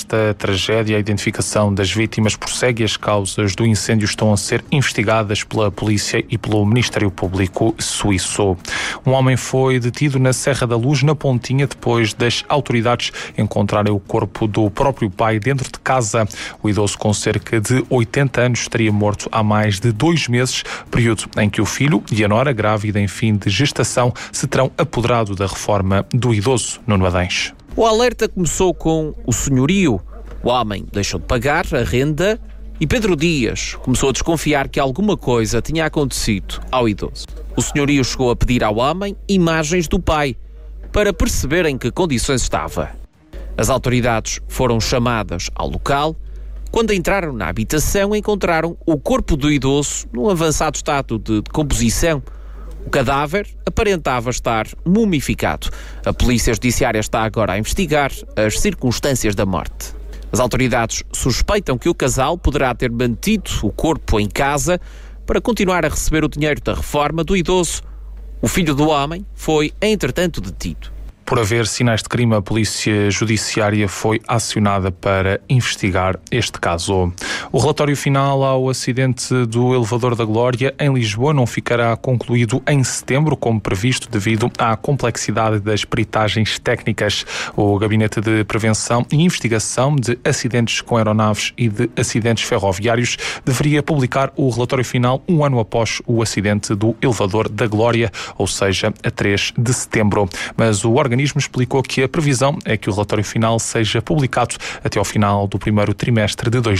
esta tragédia. A identificação das vítimas prossegue e as causas do incêndio estão a ser investigadas pela polícia e pelo Ministério Público suíço. Um homem foi detido na Serra da Luz, na Pontinha, depois das autoridades encontrarem o corpo do próprio pai dentro de casa. O idoso, com cerca de 80 anos, estaria morto há mais de 2 meses, período em que o filho e a nora, grávida em fim de gestação, se terão apoderado da reforma do idoso. Nuno Adães. O alerta começou com o senhorio. O homem deixou de pagar a renda e Pedro Dias começou a desconfiar que alguma coisa tinha acontecido ao idoso. O senhorio chegou a pedir ao homem imagens do pai para perceber em que condições estava. As autoridades foram chamadas ao local. Quando entraram na habitação, encontraram o corpo do idoso num avançado estado de decomposição. O cadáver aparentava estar mumificado. A polícia judiciária está agora a investigar as circunstâncias da morte. As autoridades suspeitam que o casal poderá ter mantido o corpo em casa para continuar a receber o dinheiro da reforma do idoso. O filho do homem foi, entretanto, detido. Por haver sinais de crime, a Polícia Judiciária foi acionada para investigar este caso. O relatório final ao acidente do elevador da Glória em Lisboa não ficará concluído em setembro, como previsto, devido à complexidade das peritagens técnicas. O Gabinete de Prevenção e Investigação de Acidentes com Aeronaves e de Acidentes Ferroviários deveria publicar o relatório final 1 ano após o acidente do elevador da Glória, ou seja, a 3 de setembro. Mas o organismo explicou que a previsão é que o relatório final seja publicado até ao final do primeiro trimestre de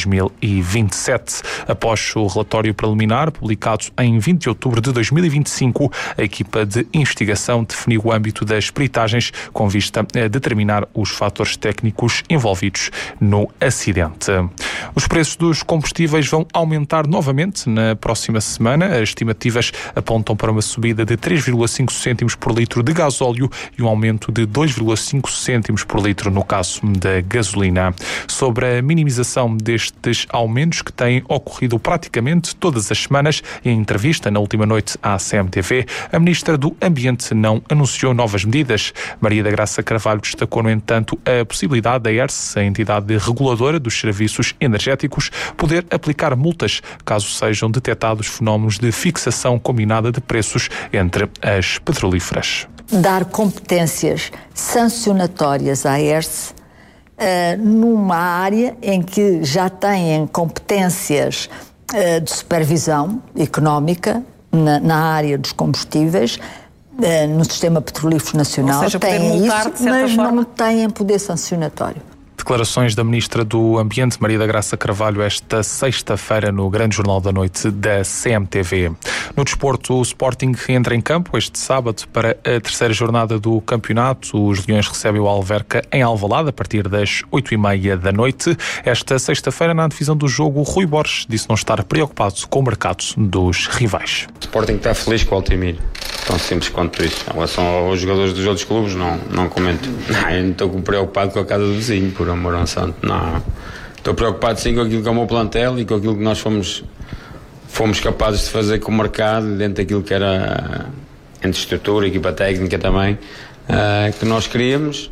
2027. Após o relatório preliminar, publicado em 20 de outubro de 2025, a equipa de investigação definiu o âmbito das peritagens com vista a determinar os fatores técnicos envolvidos no acidente. Os preços dos combustíveis vão aumentar novamente na próxima semana. As estimativas apontam para uma subida de 3,5 cêntimos por litro de gasóleo e um aumento de 2,5 cêntimos por litro no caso da gasolina. Sobre a minimização destes aumentos, que têm ocorrido praticamente todas as semanas, em entrevista na última noite à CMTV, a Ministra do Ambiente não anunciou novas medidas. Maria da Graça Carvalho destacou, no entanto, a possibilidade da ERSE, a entidade reguladora dos serviços energéticos, poder aplicar multas caso sejam detectados fenómenos de fixação combinada de preços entre as petrolíferas. Dar competências sancionatórias à ERSE numa área em que já têm competências de supervisão económica na área dos combustíveis, no sistema petrolífero nacional. Ou seja, têm multar, isso, mas não têm poder sancionatório. Declarações da Ministra do Ambiente, Maria da Graça Carvalho, esta sexta-feira no Grande Jornal da Noite da CMTV. No desporto, o Sporting entra em campo este sábado para a terceira jornada do campeonato. Os Leões recebem o Alverca em Alvalade a partir das 8h30 da noite. Esta sexta-feira, na divisão do jogo, Rui Borges disse não estar preocupado com o mercado dos rivais. O Sporting está feliz com o Altimir. Tão simples quanto isso. Em relação aos jogadores dos outros clubes, não comento. Eu não estou preocupado com a casa do vizinho, por amor ao santo. Não. Estou preocupado sim com aquilo que é o meu plantel e com aquilo que nós fomos capazes de fazer com o mercado, dentro daquilo que era entre estrutura, equipa técnica também, que nós queríamos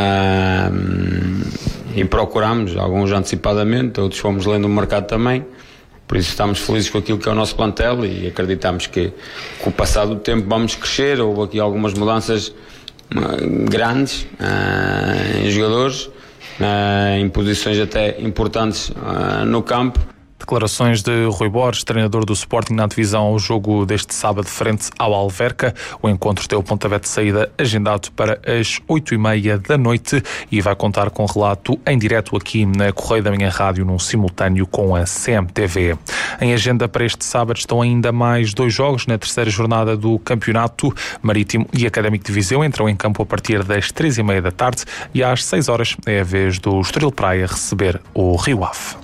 e procurámos, alguns antecipadamente, outros fomos lendo o mercado também. Por isso estamos felizes com aquilo que é o nosso plantel e acreditamos que com o passar do tempo vamos crescer. Houve aqui algumas mudanças grandes em jogadores, em posições até importantes no campo. Declarações de Rui Borges, treinador do Sporting, na divisão ao jogo deste sábado frente ao Alverca. O encontro tem o pontapé de saída agendado para as 8h30 da noite e vai contar com relato em direto aqui na Correio da Minha Rádio, num simultâneo com a CMTV. Em agenda para este sábado estão ainda mais 2 jogos na terceira jornada do campeonato. Marítimo e Académico de Viseu entram em campo a partir das 3h30 da tarde e às 6h é a vez do Estoril Praia receber o Rio Ave.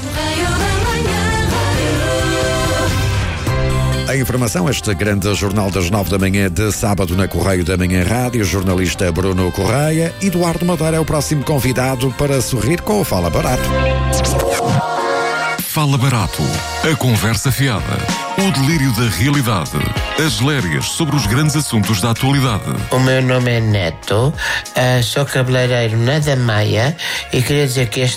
A informação, este grande jornal das 9 da manhã de sábado na Correio da Manhã Rádio, jornalista Bruno Correia. Eduardo Madeira é o próximo convidado para sorrir com o Fala Barato. Fala Barato, a conversa fiada, o delírio da realidade, as lérias sobre os grandes assuntos da atualidade. O meu nome é Neto, sou cabeleireiro na Damaia e queria dizer que este